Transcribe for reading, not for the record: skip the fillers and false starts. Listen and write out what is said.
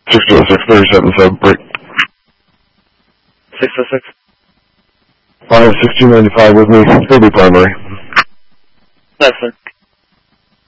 606, 37, break. 606. 56295 with me, Kirby Primary. Listen.